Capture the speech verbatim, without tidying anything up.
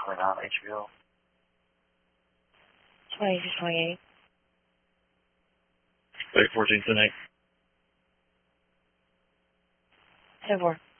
twenty-nine H B O. twenty-six twenty-eight. Wait, fourteen ten eight. ten four.